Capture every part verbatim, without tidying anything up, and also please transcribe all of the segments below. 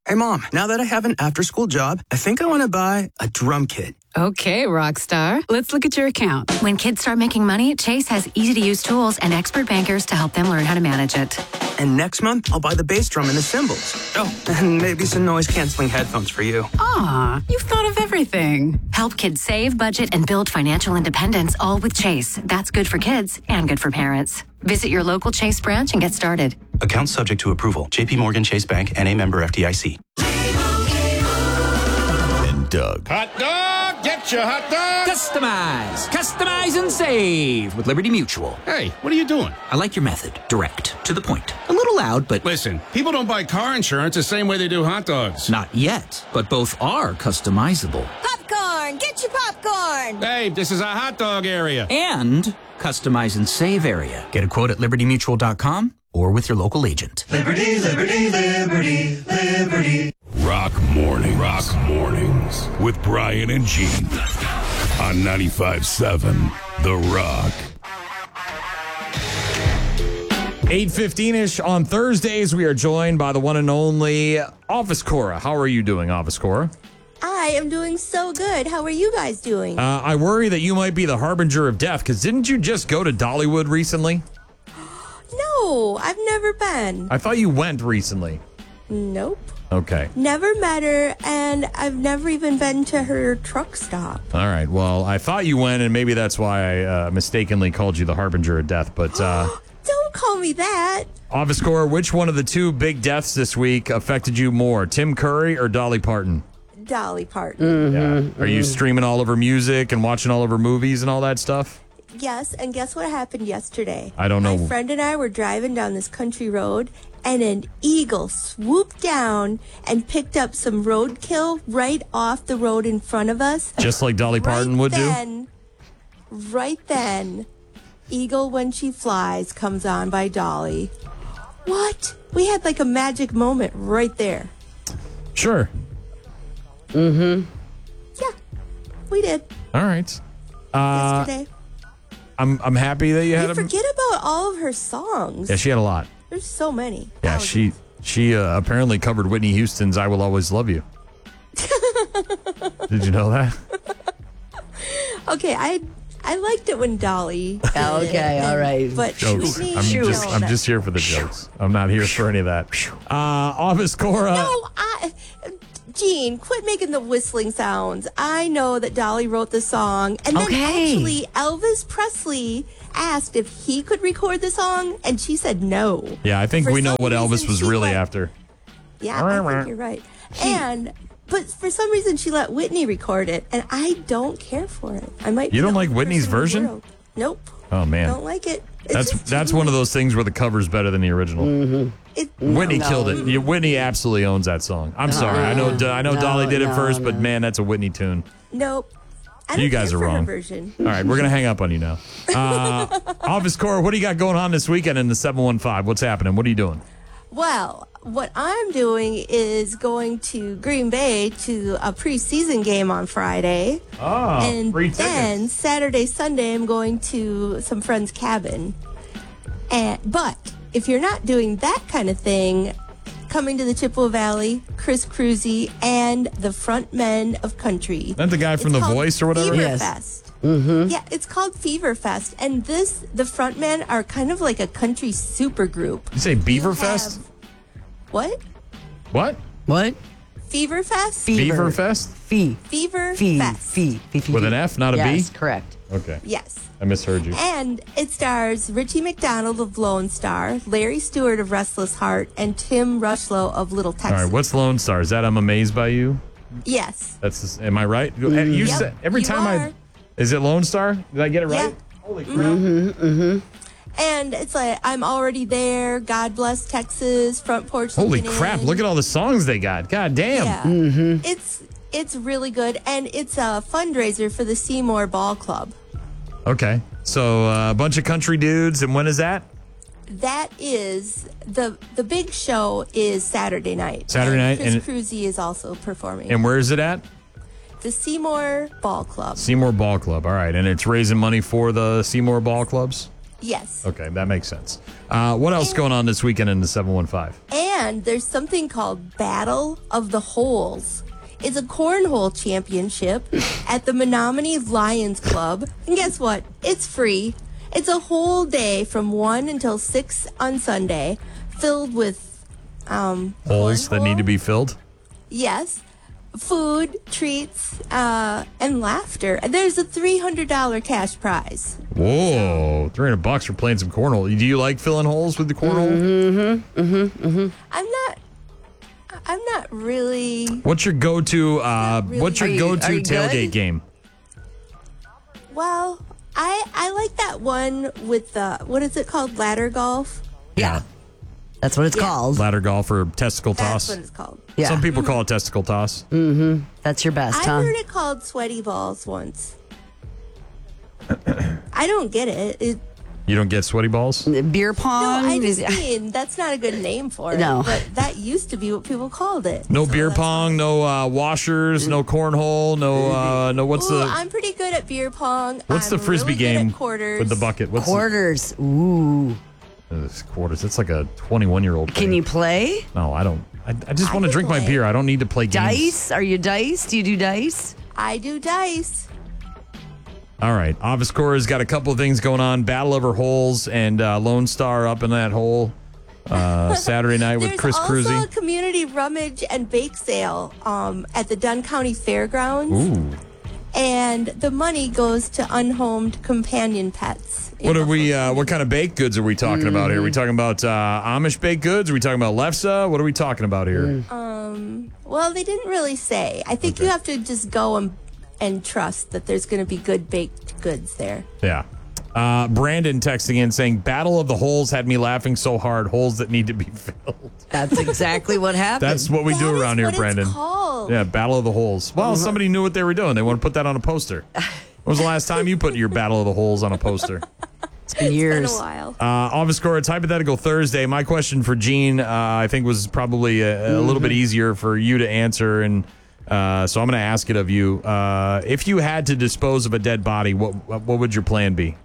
Hey, Mom, now that I have an after-school job, I think I want to buy a drum kit. Okay, Rockstar. Let's look at your account. When kids start making money, Chase has easy-to-use tools and expert bankers to help them learn how to manage it. And next month, I'll buy the bass drum and the cymbals. Oh, and maybe some noise-canceling headphones for you. Aw, you've thought of everything. Help kids save, budget, and build financial independence, all with Chase. That's good for kids and good for parents. Visit your local Chase branch and get started. Account subject to approval. J P Morgan Chase Bank, N A member F D I C. And Doug. Hot dog! Get your hot dog! Customize! Customize and save with Liberty Mutual. Hey, what are you doing? I like your method. Direct. To the point. A little loud, but... Listen, people don't buy car insurance the same way they do hot dogs. Not yet, but both are customizable. Popcorn! Get your popcorn! Hey, this is a hot dog area. And customize and save area. Get a quote at liberty mutual dot com or with your local agent. Liberty, liberty, liberty, liberty. Rock Mornings. Rock Mornings with Brian and Gene on ninety-five point seven The Rock. eight fifteen-ish on Thursdays, we are joined by the one and only Office Cora. How are you doing, Office Cora? I am doing so good. How are you guys doing? Uh, I worry that you might be the harbinger of death, because didn't you just go to Dollywood recently? No, I've never been. I thought you went recently. Nope. Okay. Never met her, and I've never even been to her truck stop. All right. Well, I thought you went, and maybe that's why I uh, mistakenly called you the harbinger of death, but... Uh, Don't call me that. Office Cora, which one of the two big deaths this week affected you more, Tim Curry or Dolly Parton? Dolly Parton. Mm-hmm. Yeah. Are you streaming all of her music and watching all of her movies and all that stuff? Yes, and guess what happened yesterday? I don't know. My friend and I were driving down this country road, and an eagle swooped down and picked up some roadkill right off the road in front of us. Just like Dolly Parton right would then, do? Right then, Eagle When She Flies comes on by Dolly. What? We had like a magic moment right there. Sure. Mm-hmm. Yeah, we did. All right. Uh, Yesterday. I'm I'm happy that you had You a... forget about all of her songs. Yeah, she had a lot. There's so many. Yeah, she she uh, apparently covered Whitney Houston's "I Will Always Love You." Did you know that? Okay, I I liked it when Dolly. Okay, all right. But Jokes. Whitney, I'm just no, I'm that- just here for the jokes. I'm not here for any of that. Uh, Office Cora. No, I. Gene, quit making the whistling sounds. I know that Dolly wrote the song, and then Okay. actually Elvis Presley asked if he could record the song, and she said no. Yeah, I think For we know some what Elvis reason, was she really let- after. Yeah, I think you're right. And but for some reason she let Whitney record it, and I don't care for it. I might. You be don't the like only Whitney's person in the version? world. Nope. Oh man, Don't like it. It's that's just that's too- one of those things where the cover's better than the original. Mm-hmm. It, Whitney No. killed it. Yeah, Whitney absolutely owns that song. I'm sorry. I know I know No, Dolly did it no, first, no. but man, that's a Whitney tune. Nope. I don't You guys care are for her wrong. version. All right, we're gonna hang up on you now. Uh, Office Cora, what do you got going on this weekend in the seven one five? What's happening? What are you doing? Well, what I'm doing is going to Green Bay to a preseason game on Friday. Oh, and free then tickets. Saturday, Sunday, I'm going to some friend's cabin. And but if you're not doing that kind of thing, coming to the Chippewa Valley, Chris Cruzy, and the front men of country. Isn't that the guy from It's The called Voice or whatever? Fever Yes. Fest. Mm-hmm. Yeah, it's called Fever Fest, and this the front men are kind of like a country super group. You say Beaver You Fest? have- What? What? What? Fever Fest? Beaver Fest? Fee. Fever Fee. Fest. Fee. Fee. Fee. With fee. an F, not a B? Yes, correct. Okay. Yes. I misheard you. And it stars Richie McDonald of Lone Star, Larry Stewart of Restless Heart, and Tim Rushlow of Little All Texas. right, what's Lone Star? Is that I'm Amazed by You? Yes. That's the, am I right? You Yep, said every you time I are. is it Lone Star? Did I get it right? Yeah. Holy crap! Mm-hmm. Mm-hmm. And it's like, I'm already there, God bless Texas, front porch. Holy looking crap! in. Look at all the songs they got. God damn! Yeah. Mm-hmm. It's it's really good, and it's a fundraiser for the Seymour Ball Club. Okay, so uh, a bunch of country dudes, and when is that? That is the the big show is Saturday night. Saturday and night, Chris and- Cruzy is also performing. And where is it at? The Seymour Ball Club. Seymour Ball Club. All right, and it's raising money for the Seymour Ball Clubs. Yes. Okay, that makes sense. Uh, what else going on this weekend in the seven one five? And there's something called Battle of the Holes. It's a cornhole championship at the Menominee Lions Club. And guess what? It's free. It's a whole day from one until six on Sunday, filled with um, Holes that need to be filled? Yes. Food, treats, uh, and laughter. And there's a three hundred dollars cash prize. Whoa, three hundred bucks for playing some cornhole. Do you like filling holes with the cornhole? Mm-hmm, mm-hmm, mm-hmm. I'm not, I'm not really. What's your go-to, uh, really- what's your Are you- go-to are you tailgate good? game? Well, I I like that one with the, what is it called? Ladder golf? Yeah. That's what it's Yeah. called. Ladder golf or testicle That's toss? what it's called. Yeah. Some people call it testicle toss. Mm-hmm. That's your best, I huh? heard it called sweaty balls once. I don't get it. it You don't get sweaty balls? Beer no, pong? I just is- mean that's not a good name for it. No. But that used to be what people called it. No beer pong, no uh, washers, no cornhole, no uh, no. What's Ooh, the I'm pretty good at beer pong. what's the I'm frisbee really good at game quarters. with the bucket? What's Quarters. Ooh. The, uh, quarters. It's like a twenty-one year old. Can you play? No, I don't. I, I just I want to can drink my play. beer. I don't need to play games. Dice? Are you dice? Do you do dice? I do dice. All right. Office Cora's got a couple of things going on. Battle over holes and uh, Lone Star up in that hole uh, Saturday night with There's Chris also Cruzy. a community rummage and bake sale um, at the Dunn County Fairgrounds. Ooh. And the money goes to unhomed companion pets. in What are we? Buffalo. Uh, what kind of baked goods are we talking about here? Are we talking about uh, Amish baked goods? Are we talking about Lefse? What are we talking about here? Um, well, they didn't really say. I think you have to just go and, and trust that there's going to be good baked goods there. Yeah. Uh, Brandon texting in saying, "Battle of the Holes had me laughing so hard. Holes that need to be filled." That's exactly what happened. That's what we That do is around here, what it's Brandon. called. Yeah, Battle of the Holes. Well, somebody knew what they were doing. They want to put that on a poster. When was the last time you put your Battle of the Holes on a poster? It's been years. It's been a while. Uh, Office Score, it's Hypothetical Thursday. My question for Gene, uh, I think, was probably a, a little bit easier for you to answer, and uh, so I'm going to ask it of you. Uh, if you had to dispose of a dead body, what what would your plan be?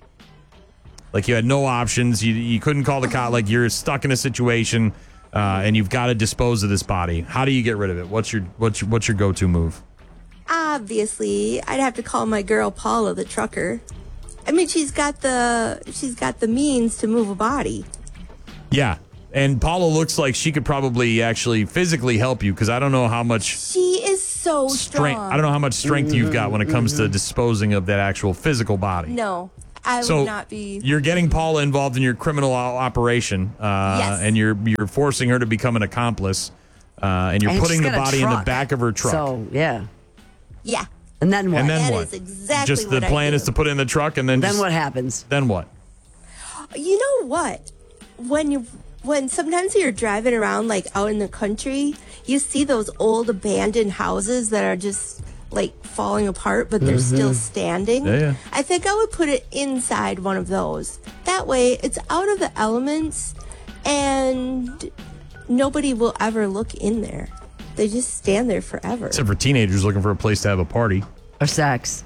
Like, you had no options. You you couldn't call the cop. Like, you're stuck in a situation, uh, and you've got to dispose of this body. How do you get rid of it? What's your what's your, what's your go-to move? Obviously, I'd have to call my girl Paula, the trucker. I mean, she's got the she's got the means to move a body. Yeah. And Paula looks like she could probably actually physically help you, because I don't know how much She is so strength. strong. I don't know how much strength you've got when it comes to disposing of that actual physical body. No, I So would not be. you're getting Paula involved in your criminal o- operation, uh, Yes. and you're you're forcing her to become an accomplice, uh, and you're And putting she's the got a body in the truck. back of her truck. So, yeah. Yeah. And then what? and then That what? is exactly just the what I plan do. is to put it in the truck, and then then just- what happens? Then what? You know what? When you when sometimes you're driving around like out in the country, you see those old abandoned houses that are just like falling apart, but they're still standing. Yeah, yeah. I think I would put it inside one of those. That way, it's out of the elements, and nobody will ever look in there. They just stand there forever. Except for teenagers looking for a place to have a party. Or sex.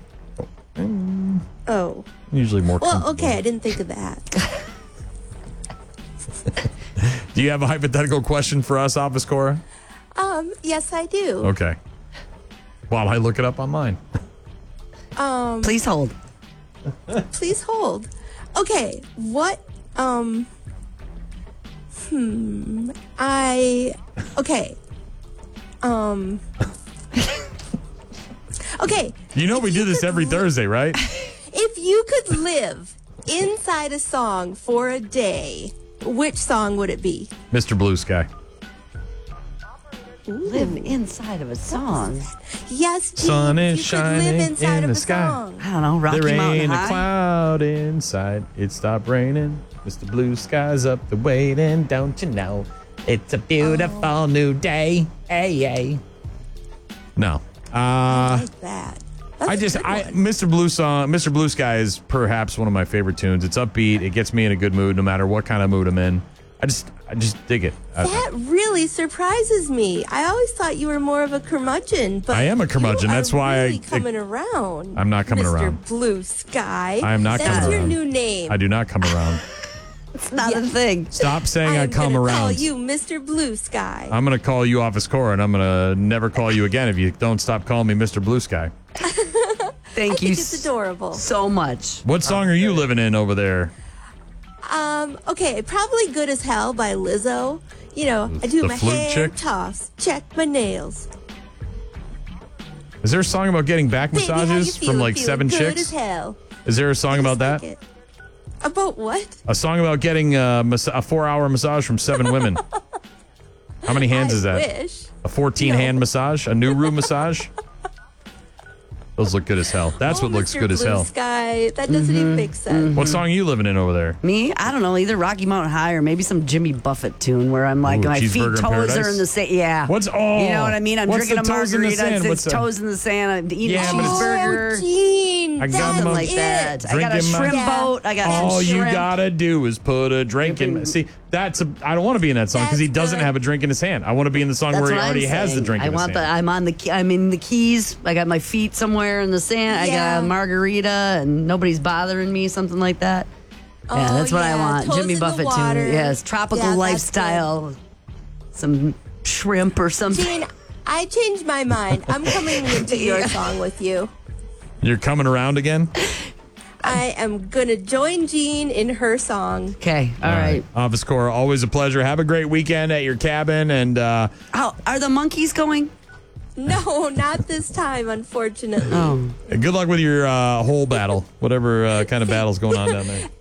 Oh. Usually more. Well, comfortable. okay, I didn't think of that. Do you have a hypothetical question for us, Office Cora? Um, yes, I do. Okay. While I look it up online. Um, Please hold. Please hold. Okay, what, um, hmm, I, okay, um, okay. You know we do this every Thursday, right? If you could live inside a song for a day, which song would it be? Mister Blue Sky. Live inside of a song. Yes, Gene, Sun if is you shining could live inside in of the a sky. song. I don't know. Rocky there Mountain ain't a High. cloud inside. It stopped raining. Mister Blue Sky's up the waiting. Don't you know? It's a beautiful Oh. new day. Hey, hey. No. Uh, I like that. That's I a just, good I one. Mister Blue song, Mister Blue Sky is perhaps one of my favorite tunes. It's upbeat. It gets me in a good mood, no matter what kind of mood I'm in. I just, I just dig it. I- That really surprises me. I always thought you were more of a curmudgeon, but I am a curmudgeon. you That's are why really I- coming around. I'm not coming Mister around. Blue Sky. I am not That's coming your around. new name. I do not come around. It's not a thing. Stop saying I I'm come gonna around. call you Mister Blue Sky. I'm going to call you Office Cora, and I'm going to never call you again if you don't stop calling me Mister Blue Sky. Thank I you think it's adorable. so much. What song are you living in over there? Um, okay, probably Good as Hell by Lizzo. You know, I do The my flute hair chick? toss, check my nails. Is there a song about getting back Baby, how you massages feeling? from like Feeling seven good chicks? as hell. Is there a song about that? Like it. About what? A song about getting a, mas- a four-hour massage from seven women. How many hands I is that? wish. A fourteen-hand massage? A new room massage? Those look good as hell. That's Oh, what looks Mister good as Blue hell. Sky. That doesn't even make sense. What song are you living in over there? Me? I don't know. Either Rocky Mountain High or maybe some Jimmy Buffett tune where I'm like, Ooh, my feet, Cheeseburger in toes Paradise? are in the sand. Yeah. What's- oh, You know what I mean? I'm what's drinking a the toes in the margarita. sand? It What's says the- toes in the sand. I'm eating Yeah, a but it's- cheeseburger. Oh, Gene. I got That's Something my- like that. I got a Drinking my- shrimp Yeah. boat. I got All some you shrimp. gotta do is put a drink in. See, that's a. I don't want to be in that song because he That's doesn't good. have a drink in his hand. I want to be in the song That's where he what already I'm has the saying. drink I in his want the. hand. I'm on the. key- I'm in the Keys. I got my feet somewhere in the sand. I Yeah. got a margarita, and nobody's bothering me. Something like that. Yeah, Oh, that's what I yeah. want. Toes Jimmy in the Buffett water. tune. Yes, tropical Yeah, that's lifestyle. Some shrimp or something. Gene, I changed my mind. I'm coming into your song with you. You're coming around again. I am gonna join Jean in her song. Okay, all right. Office Cora, always a pleasure. Have a great weekend at your cabin, and uh, Oh, are the monkeys going? No, not this time, unfortunately. Oh, good luck with your uh, whole battle, whatever uh, kind of battle's going on down there.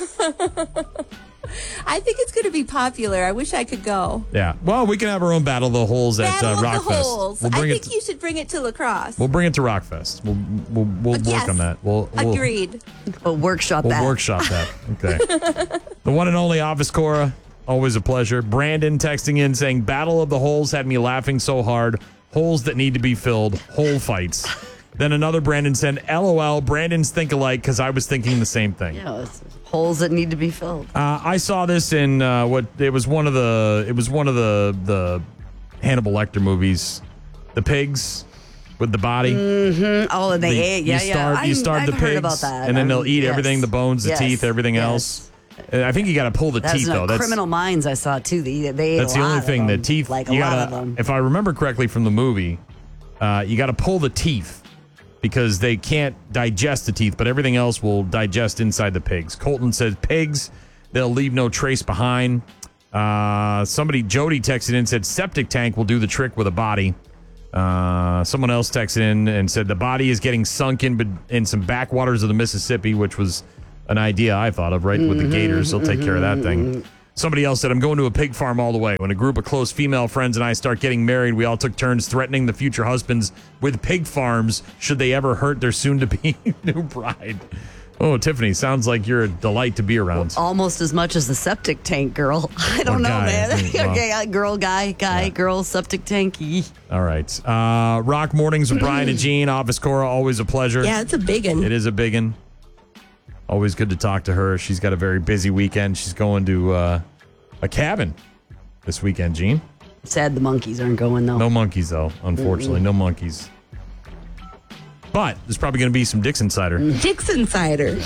I think it's gonna be popular. I wish I could go. Yeah. Well, we can have our own battle of the holes at Battle uh, of the Rockfest. Holes. We'll I bring think it. you should bring it to lacrosse. We'll bring it to Rockfest. We'll we'll, we'll Uh, work yes. on that. We'll, we'll Agreed. we'll workshop We'll that. workshop that. Okay. The one and only Office Cora, always a pleasure. Brandon texting in saying, "Battle of the Holes had me laughing so hard. Holes that need to be filled. Hole fights." Then another Brandon said, "LOL, Brandon's think alike because I was thinking the same thing." Yeah, it's holes that need to be filled. Uh, I saw this in uh, what it was one of the it was one of the the Hannibal Lecter movies, The Pigs with the body. Mm-hmm. Oh, and they The- ate. Yeah, you yeah. starve, you I'm- starve I've the heard pigs, about that. and then they'll Um, eat yes. everything: the bones, the Yes. teeth, everything Yes. else. And I think you got to pull the That's teeth in, uh, though. That's Criminal Minds. I saw too. They, they ate that's a the only lot of thing. The them. teeth, like you a lot gotta, of them. if I remember correctly from the movie, uh, you got to pull the teeth because they can't digest the teeth, but everything else will digest inside the pigs. Colton says pigs, they'll leave no trace behind. Uh, somebody, Jody texted in and said septic tank will do the trick with a body. Uh, someone else texted in and said the body is getting sunk in but in some backwaters of the Mississippi, which was an idea I thought of, right? With the gators, they'll take care of that thing. Somebody else said, I'm going to a pig farm all the way. When a group of close female friends and I start getting married, we all took turns threatening the future husbands with pig farms should they ever hurt their soon-to-be new bride. Oh, Tiffany, sounds like you're a delight to be around. Almost as much as the septic tank girl. I don't Or know, guy, man. I think, well. Okay, uh, girl, guy, guy, Yeah. girl, septic tank. Yee. All right. Uh, Rock Mornings with Brian and Jean. Office Cora, always a pleasure. Yeah, it's a big one. It is a big one. Always good to talk to her. She's got a very busy weekend. She's going to uh, a cabin this weekend, Gene. Sad the monkeys aren't going though. No monkeys, though, unfortunately. No monkeys. But there's probably going to be some Dixon cider. Dixon cider.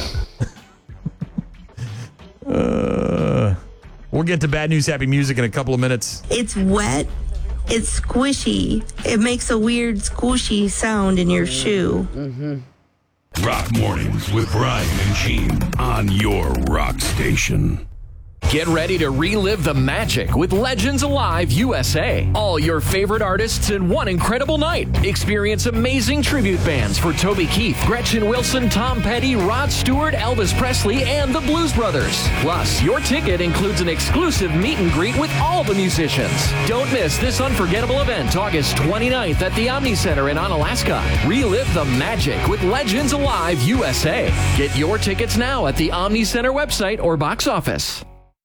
Uh, we'll get to bad news, happy music in a couple of minutes. It's wet. It's squishy. It makes a weird squishy sound in your shoe. Mm-hmm. Rock Mornings with Brian and Gene on your rock station. Get ready to relive the magic with Legends Alive U S A. All your favorite artists in one incredible night. Experience amazing tribute bands for Toby Keith, Gretchen Wilson, Tom Petty, Rod Stewart, Elvis Presley, and the Blues Brothers. Plus, your ticket includes an exclusive meet and greet with all the musicians. Don't miss this unforgettable event August twenty-ninth at the Omni Center in Onalaska. Relive the magic with Legends Alive U S A. Get your tickets now at the Omni Center website or box office.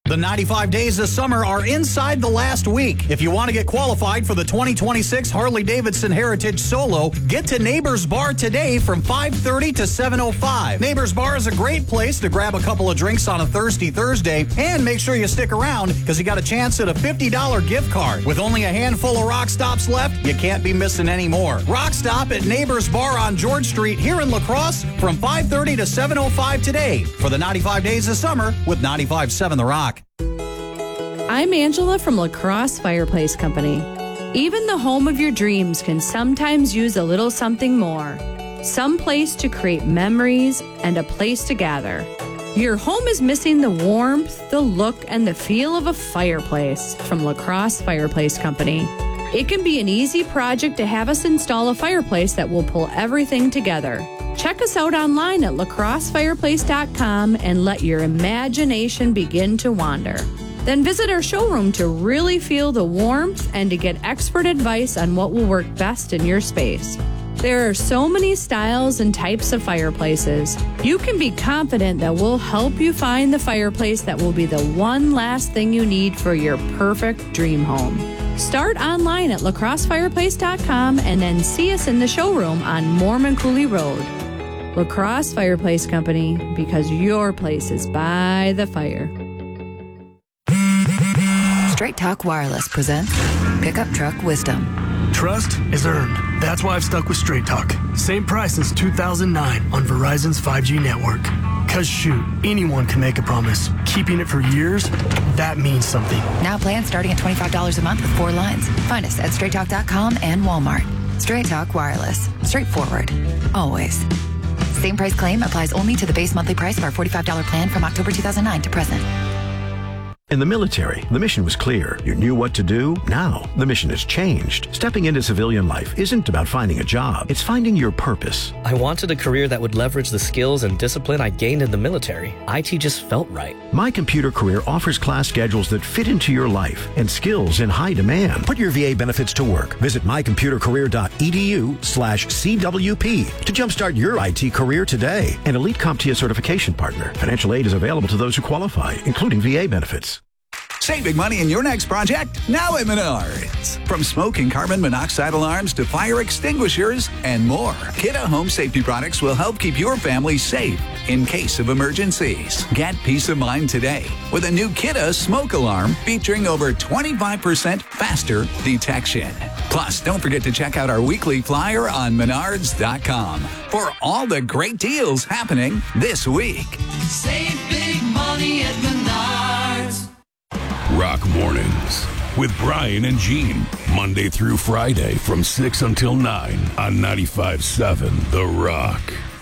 The ninety-five days this summer are inside the last week. If you want to get qualified for the twenty twenty-six Harley-Davidson Heritage Solo, get to Neighbors Bar today from five thirty to seven oh five. Neighbors Bar is a great place to grab a couple of drinks on a thirsty Thursday, and make sure you stick around because you got a chance at a fifty dollars gift card. With only a handful of Rock Stops left, you can't be missing any more. Rock Stop at Neighbors Bar on George Street here in La Crosse from five thirty to seven oh five today for the ninety-five days this summer with ninety-five point seven The Rock. I'm Angela from La Crosse Fireplace Company. Even the home of your dreams can sometimes use a little something more. Some place to create memories and a place to gather. Your home is missing the warmth, the look, and the feel of a fireplace from La Crosse Fireplace Company. It can be an easy project to have us install a fireplace that will pull everything together. Check us out online at la crosse fireplace dot com and let your imagination begin to wander. Then visit our showroom to really feel the warmth and to get expert advice on what will work best in your space. There are so many styles and types of fireplaces. You can be confident that we'll help you find the fireplace that will be the one last thing you need for your perfect dream home. Start online at la crosse fireplace dot com and then see us in the showroom on Mormon Cooley Road. La Crosse Fireplace Company, because your place is by the fire. Straight Talk Wireless presents Pickup Truck Wisdom. Trust is earned. That's why I've stuck with Straight Talk. Same price since two thousand nine on Verizon's five G network. Cause shoot, anyone can make a promise. Keeping it for years, that means something. Now plans starting at twenty-five dollars a month with four lines. Find us at straight talk dot com and Walmart. Straight Talk Wireless. Straightforward. Always. Same price claim applies only to the base monthly price of our forty-five dollars plan from October two thousand nine to present. In the military, the mission was clear. You knew what to do. Now, the mission has changed. Stepping into civilian life isn't about finding a job. It's finding your purpose. I wanted a career that would leverage the skills and discipline I gained in the military. I T just felt right. My Computer Career offers class schedules that fit into your life and skills in high demand. Put your V A benefits to work. Visit my computer career dot e d u slash C W P to jumpstart your I T career today. An Elite CompTIA certification partner. Financial aid is available to those who qualify, including V A benefits. Save big money in your next project now at Menards. From smoke and carbon monoxide alarms to fire extinguishers and more, Kidde Home Safety products will help keep your family safe in case of emergencies. Get peace of mind today with a new Kidde smoke alarm featuring over twenty-five percent faster detection. Plus, don't forget to check out our weekly flyer on menards dot com for all the great deals happening this week. Save big money at Menards. Rock Mornings with Brian and Gene, Monday through Friday from six until nine on ninety-five point seven The Rock.